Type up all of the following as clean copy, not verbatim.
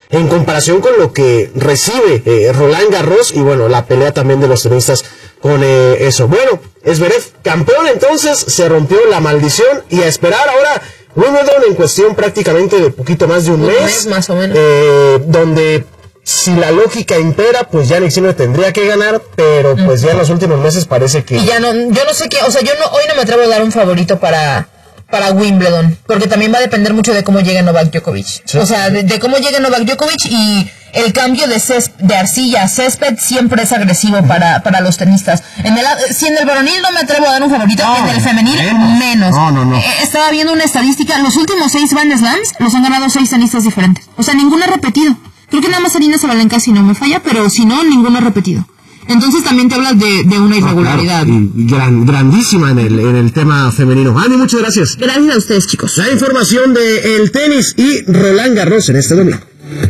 en comparación con lo que recibe Roland Garros y bueno, la pelea también de los tenistas con eso. Bueno, Zverev campeón, entonces se rompió la maldición y a esperar ahora Wimbledon en cuestión prácticamente de poquito más de un mes más o menos, donde si la lógica impera, pues ya Jannik Sinner tendría que ganar, pero pues ya en los últimos meses parece que... Y ya no, yo no sé qué, o sea, hoy no me atrevo a dar un favorito para Wimbledon, porque también va a depender mucho de cómo llegue Novak Djokovic. Sí. O sea, de cómo llegue Novak Djokovic, y el cambio de arcilla a césped siempre es agresivo para los tenistas. Si en el varonil no me atrevo a dar un favorito, en el femenil menos. No. Estaba viendo una estadística, los últimos 6 Grand Slams los han ganado 6 tenistas diferentes. O sea, ninguno ha repetido. Creo que nada más Aryna Sabalenka si no me falla, pero si no, ninguno ha repetido. Entonces también te hablas de una irregularidad. Claro. Y grandísima en el tema femenino. Ani, muchas gracias. Gracias a ustedes, chicos. La información del tenis y Roland Garros en este domingo.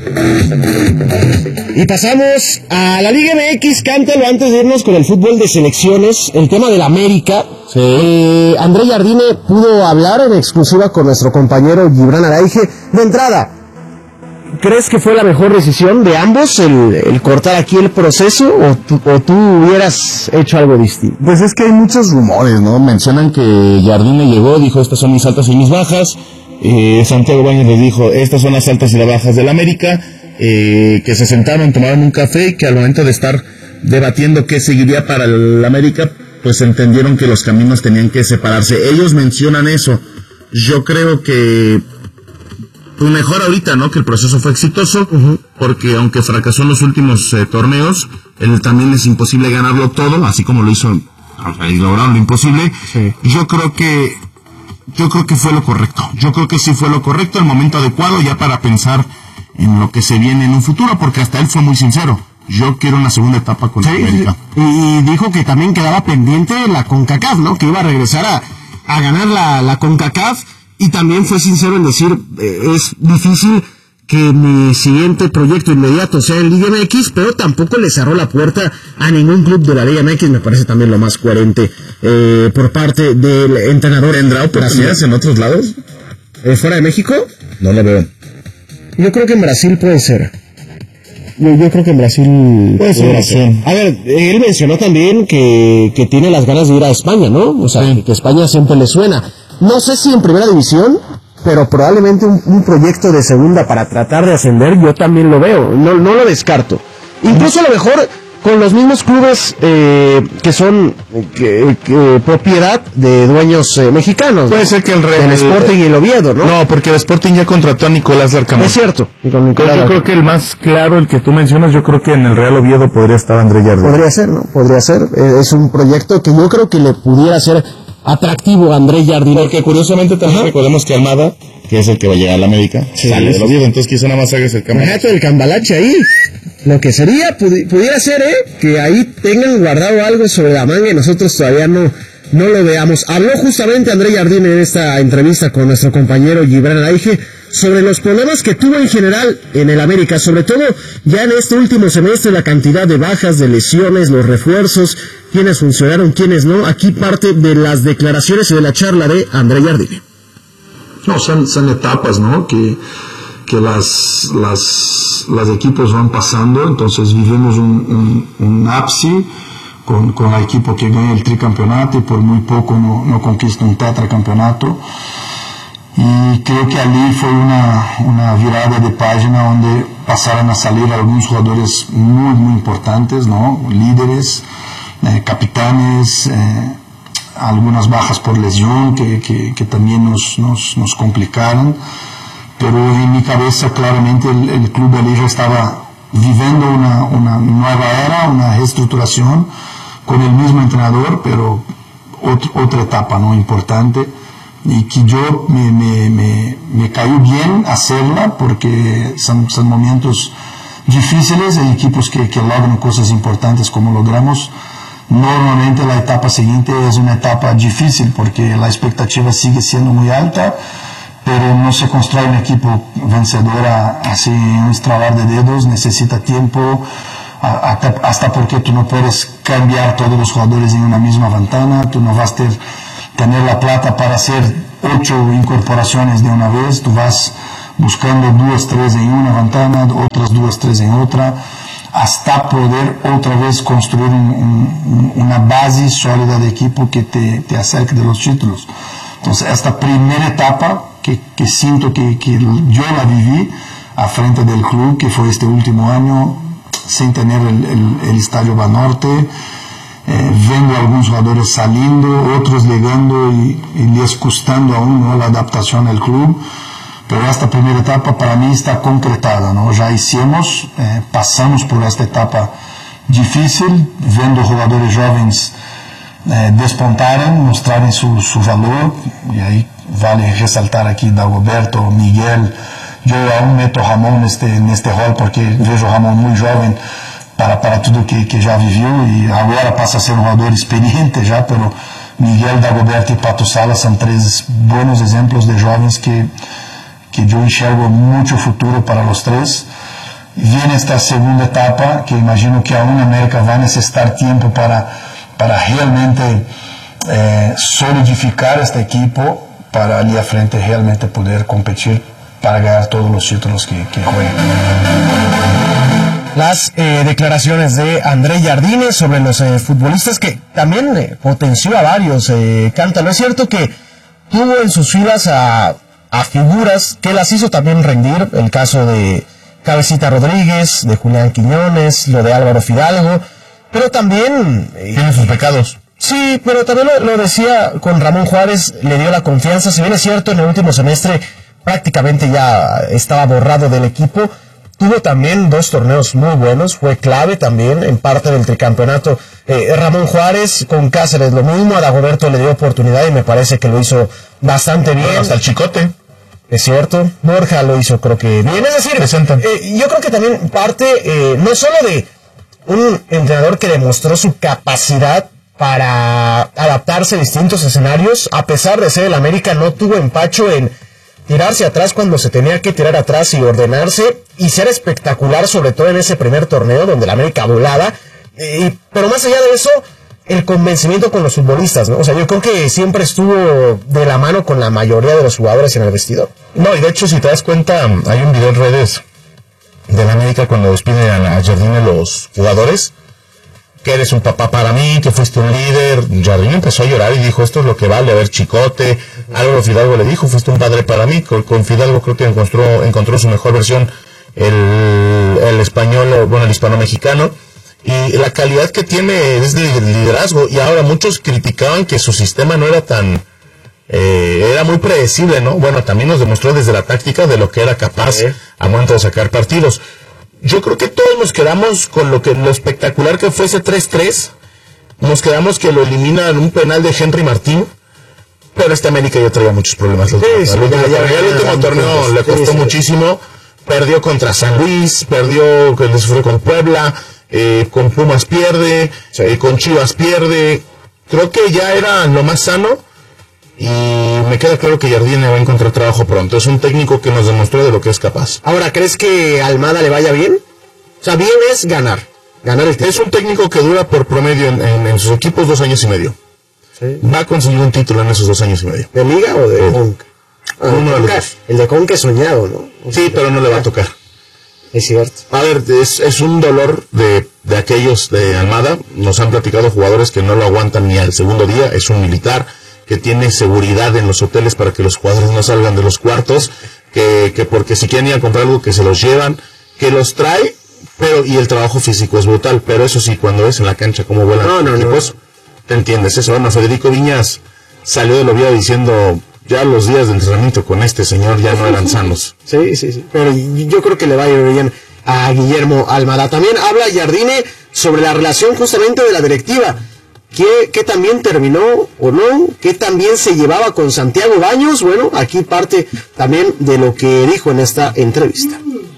Y pasamos a la Liga MX. Cántalo antes de irnos con el fútbol de selecciones. El tema del América. Sí. André Jardine pudo hablar en exclusiva con nuestro compañero Gibran Araige. De entrada, ¿crees que fue la mejor decisión de ambos el cortar aquí el proceso o tú hubieras hecho algo distinto? Pues es que hay muchos rumores, ¿no? Mencionan que Jardine llegó, dijo, estas son mis altas y mis bajas. Santiago Baños les dijo, estas son las altas y las bajas del América. Que se sentaron, tomaron un café y que al momento de estar debatiendo qué seguiría para el América, pues entendieron que los caminos tenían que separarse. Ellos mencionan eso. Yo creo que pues mejor ahorita, ¿no? Que el proceso fue exitoso, porque aunque fracasó en los últimos torneos, él también es imposible ganarlo todo, así como lo hizo, y lograron lo imposible. Sí. Yo creo que fue lo correcto. Yo creo que sí fue lo correcto, el momento adecuado ya para pensar en lo que se viene en un futuro, porque hasta él fue muy sincero. Yo quiero una segunda etapa con América. Y dijo que también quedaba pendiente la CONCACAF, ¿no? Que iba a regresar a ganar la CONCACAF. Y también fue sincero en decir, es difícil que mi siguiente proyecto inmediato sea en Liga MX, pero tampoco le cerró la puerta a ningún club de la Liga MX. Me parece también lo más coherente por parte del entrenador. ¿Tendrá oportunidades en otros lados? ¿Fuera de México? No lo veo. Yo creo que en Brasil puede ser. Yo creo que en Brasil puede ser. A ver, él mencionó también que tiene las ganas de ir a España, ¿no? O sea, sí, que España siempre le suena. No sé si en primera división, pero probablemente un proyecto de segunda para tratar de ascender, yo también lo veo, no lo descarto. Incluso a lo mejor con los mismos clubes que son propiedad de dueños mexicanos. Puede ser que el Sporting y el Oviedo, ¿no? No, porque el Sporting ya contrató a Nicolás Larcamón. Es cierto. Yo creo que el más claro, el que tú mencionas, yo creo que en el Real Oviedo podría estar André Jardine. Podría ser, ¿no? Podría ser. Es un proyecto que yo creo que le pudiera ser atractivo a André Jardine. Porque curiosamente también recordemos que Almada, que es el que va a llegar a la América, sale del Oviedo, entonces quizá nada más hagas el cambalache. El cambalache ahí. Lo que sería, pudiera ser, que ahí tengan guardado algo sobre la manga y nosotros todavía no lo veamos. Habló justamente André Jardine en esta entrevista con nuestro compañero Gibran Araige sobre los problemas que tuvo en general en el América, sobre todo ya en este último semestre, la cantidad de bajas, de lesiones, los refuerzos, quiénes funcionaron, quiénes no. Aquí parte de las declaraciones y de la charla de André Jardine. No, son etapas, ¿no? Que las equipos van pasando, entonces vivimos un ápice con el equipo que gana el tricampeonato y por muy poco no conquista un tetracampeonato. Y creo que allí fue una virada de página donde pasaron a salir algunos jugadores muy, muy importantes, ¿no? Líderes, capitanes, algunas bajas por lesión que también nos complicaron. Pero en mi cabeza claramente el club de Liga estaba viviendo una nueva era, una reestructuración con el mismo entrenador, pero otra etapa, ¿no? Importante, y que yo me cayó bien hacerla porque son momentos difíciles. Hay equipos que logran cosas importantes como logramos. Normalmente la etapa siguiente es una etapa difícil porque la expectativa sigue siendo muy alta, pero no se construye un equipo vencedor así en un estrabar de dedos. Necesita tiempo, hasta porque tú no puedes cambiar todos los jugadores en una misma ventana. Tú no vas a tener la plata para hacer 8 incorporaciones de una vez. Tú vas buscando 2, 3 en una ventana, otras 2, 3 en otra, hasta poder otra vez construir una base sólida de equipo que te acerque de los títulos. Entonces, esta primera etapa que siento que yo la viví a frente del club, que fue este último año, sin tener el Estadio Banorte, viendo algunos jugadores saliendo, otros llegando y les costando aún, ¿no?, la adaptación al club. Pero esta primera etapa para mí está concretada, ¿no? Ya hicimos, pasamos por esta etapa difícil, viendo jugadores jóvenes despontarem, mostrarem su valor, y ahí vale resaltar aquí Dagoberto, Miguel. Yo aún meto Ramón en este rol porque vejo Ramón muy joven para tudo que já viveu, e agora passa a ser um jogador experiente já, pero Miguel, Dagoberto e Pato Sala são 3 buenos exemplos de jovens que eu enxergo muito futuro para os 3. Viene esta segunda etapa, que imagino que aún América vai necessitar tempo para realmente solidificar este equipo, para ali à frente realmente poder competir para ganar todos los títulos que jueguen. Las declaraciones de André Jardine sobre los futbolistas, que también potenció a varios. Cántalo, es cierto que tuvo en sus filas a figuras que las hizo también rendir, el caso de Cabecita Rodríguez, de Julián Quiñones, lo de Álvaro Fidalgo, pero también... tiene sus pecados. Sí, pero también lo decía con Ramón Juárez, le dio la confianza, si bien es cierto, en el último semestre prácticamente ya estaba borrado del equipo. Tuvo también 2 torneos muy buenos, fue clave también en parte del tricampeonato. Ramón Juárez con Cáceres lo mismo, a Dagoberto le dio oportunidad y me parece que lo hizo bastante bien. Hasta el Chicote. Es cierto, Borja lo hizo creo que bien. Es decir, yo creo que también parte no solo de un entrenador que demostró su capacidad para adaptarse a distintos escenarios, a pesar de ser el América, no tuvo empacho en tirarse atrás cuando se tenía que tirar atrás y ordenarse, y ser espectacular, sobre todo en ese primer torneo donde la América volaba. Pero más allá de eso, el convencimiento con los futbolistas, ¿no? O sea, yo creo que siempre estuvo de la mano con la mayoría de los jugadores en el vestidor. No, y de hecho, si te das cuenta, hay un video en redes de la América cuando despiden a Jardine los jugadores, que eres un papá para mí, que fuiste un líder. Jardine empezó a llorar y dijo, esto es lo que vale. A ver, Chicote, Álvaro Fidalgo le dijo, fuiste un padre para mí. Con Fidalgo creo que encontró su mejor versión, el español, bueno, el hispano-mexicano, y la calidad que tiene es de liderazgo. Y ahora muchos criticaban que su sistema no era tan... era muy predecible, ¿no? Bueno, también nos demostró desde la táctica de lo que era capaz a momento de sacar partidos. Yo creo que todos nos quedamos con lo espectacular que fue ese 3-3. Nos quedamos que lo eliminan un penal de Henry Martín. Pero América ya traía muchos problemas. El último torneo le costó muchísimo. Perdió contra San Luis, perdió con Puebla, con Pumas pierde, con Chivas pierde. Creo que ya era lo más sano. Y me queda claro que Jardine va a encontrar trabajo pronto. Es un técnico que nos demostró de lo que es capaz. Ahora, ¿crees que a Almada le vaya bien? O sea, bien es ganar el título. Es un técnico que dura por promedio en sus equipos 2 años y medio. ¿Sí? Va a conseguir un título en esos 2 años y medio. ¿De Liga o de Conca? Uno de los dos. El de Conca es soñado, ¿no? Sí, pero no le va a tocar. Es cierto. A ver, es un dolor de aquellos de Almada. Nos han platicado jugadores que no lo aguantan ni al segundo día. Es un militar que tiene seguridad en los hoteles para que los jugadores no salgan de los cuartos, que porque si quieren ir a comprar algo que se los llevan, que los trae, y el trabajo físico es brutal. Pero eso sí, cuando ves en la cancha cómo vuelan los equipos, te entiendes eso. Bueno, Federico Viñas salió del Oviedo diciendo, ya los días de entrenamiento con este señor ya no eran sanos. Sí, pero yo creo que le va a ir bien a Guillermo Almada. También habla Jardine sobre la relación justamente de la directiva, que también terminó o no, que también se llevaba con Santiago Baños. Bueno, aquí parte también de lo que dijo en esta entrevista.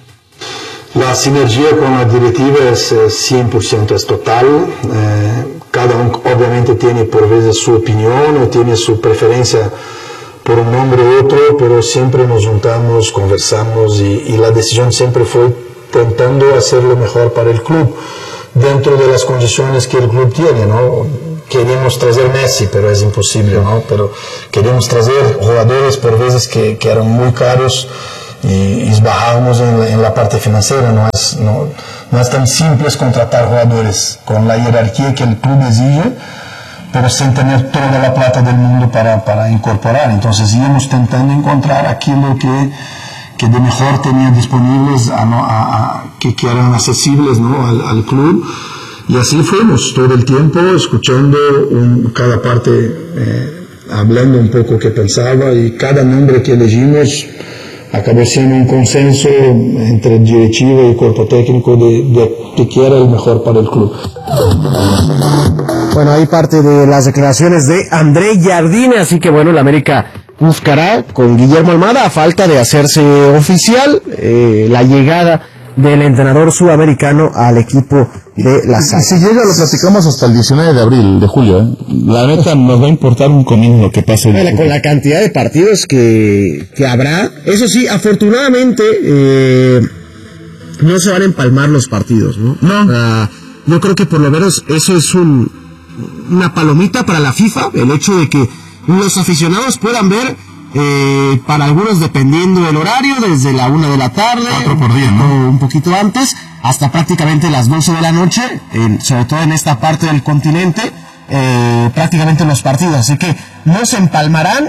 La sinergia con la directiva es 100%, es total. Cada uno obviamente tiene por veces su opinión o tiene su preferencia por un nombre u otro, pero siempre nos juntamos, conversamos y la decisión siempre fue tentando hacer lo mejor para el club, dentro de las condiciones que el club tiene, ¿no? Queríamos traer Messi, pero es imposible, ¿no? Pero queríamos traer jugadores por veces que eran muy caros, y esbajamos en la parte financiera. No es tan simple contratar jugadores con la jerarquía que el club exige, pero sin tener toda la plata del mundo para incorporar. Entonces íbamos intentando encontrar aquello que de mejor tenía disponibles, que eran accesibles, ¿no?, al club. Y así fuimos todo el tiempo escuchando cada parte, hablando un poco qué pensaba, y cada nombre que elegimos acabó siendo un consenso entre el directivo y el cuerpo técnico de que era el mejor para el club. Bueno, ahí parte de las declaraciones de André Jardine, así que bueno, la América buscará con Guillermo Almada, a falta de hacerse oficial, la llegada del entrenador sudamericano al equipo de la Águilas. Si llega, lo platicamos hasta el 19 de julio. La neta nos va a importar un comino lo que pase. Con la cantidad de partidos que habrá, eso sí, afortunadamente no se van a empalmar los partidos, ¿no? No. Yo creo que por lo menos eso es una palomita para la FIFA, el hecho de que los aficionados puedan ver, para algunos dependiendo del horario, desde la 1 de la tarde, 4 por día, ¿no?, o un poquito antes, hasta prácticamente las 12 de la noche, sobre todo en esta parte del continente, prácticamente los partidos, así que no se empalmarán.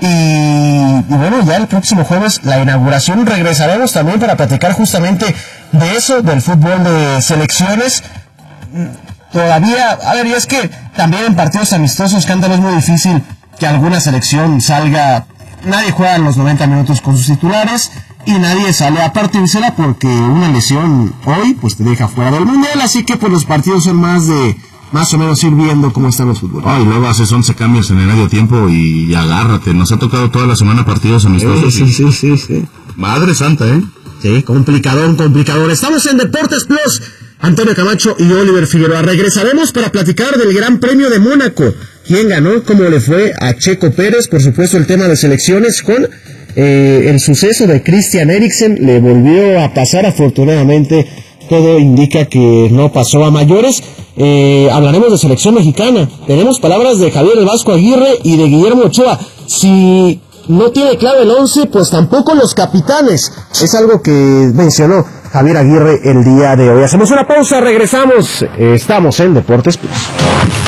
Y bueno, ya el próximo jueves la inauguración, regresaremos también para platicar justamente de eso, del fútbol de selecciones. Todavía, a ver, y es que también en partidos amistosos, Cántaro, es muy difícil que alguna selección salga. Nadie juega en los 90 minutos con sus titulares y nadie sale a partírsela, porque una lesión hoy pues te deja fuera del mundial, así que pues los partidos son más o menos ir viendo cómo están los fútbol. Y luego haces 11 cambios en el medio tiempo y agárrate. Nos ha tocado toda la semana partidos amistosos. Sí. Madre santa, Sí, complicador. Estamos en Deportes Plus. Antonio Camacho y Oliver Figueroa. Regresaremos para platicar del Gran Premio de Mónaco. ¿Quién ganó? ¿Cómo le fue a Checo Pérez? Por supuesto, el tema de selecciones con el suceso de Christian Eriksen. Le volvió a pasar, afortunadamente. Todo indica que no pasó a mayores. Hablaremos de selección mexicana. Tenemos palabras de Javier El Vasco Aguirre y de Guillermo Ochoa. Si no tiene clave el 11, pues tampoco los capitanes. Es algo que mencionó Javier Aguirre el día de hoy. Hacemos una pausa, regresamos. Estamos en Deportes Plus.